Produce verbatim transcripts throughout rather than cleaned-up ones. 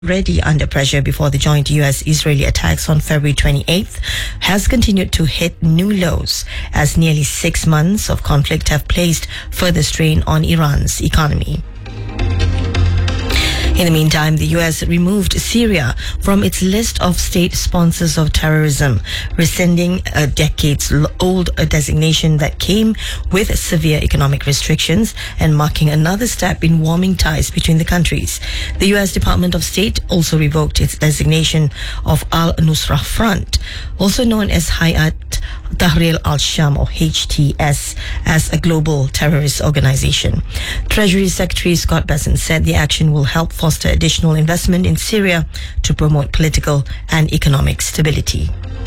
already under pressure before the joint U S-Israeli attacks on February twenty-eighth, has continued to hit new lows as nearly six months of conflict have placed further strain on Iran's economy. In the meantime, the U S removed Syria from its list of state sponsors of terrorism, rescinding a decades-old designation that came with severe economic restrictions and marking another step in warming ties between the countries. The U S Department of State also revoked its designation of Al-Nusra Front, also known as Hayat Tahrir al-Sham or H T S, as a global terrorist organization. Treasury Secretary Scott Bessent said the action will help foster additional investment in Syria to promote political and economic stability.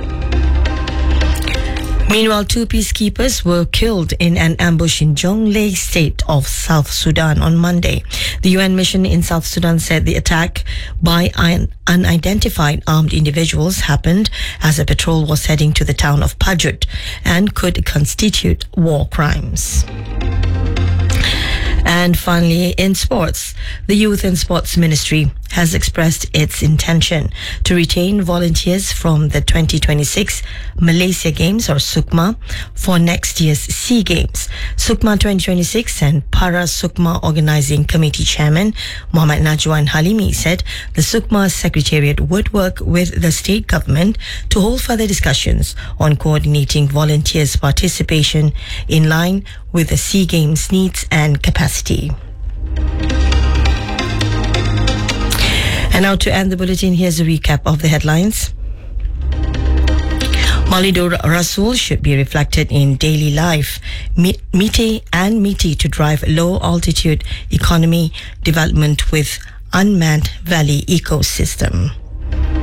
Meanwhile, two peacekeepers were killed in an ambush in Jonglei state of South Sudan on Monday. The U N mission in South Sudan said the attack by un- unidentified armed individuals happened as a patrol was heading to the town of Pajut and could constitute war crimes. And finally, in sports, the Youth and Sports Ministry has expressed its intention to retain volunteers from the twenty twenty-six Malaysia Games or SUKMA for next year's SEA Games. SUKMA twenty twenty-six and Para SUKMA Organising Committee Chairman Mohammad Najwan Halimi said the SUKMA Secretariat would work with the state government to hold further discussions on coordinating volunteers' participation in line with the SEA Games needs and capacity. And now to end the bulletin, here's a recap of the headlines. Maulidur Rasul should be reflected in daily life. MITI and MITI to drive low-altitude economy development with unmanned valley ecosystem.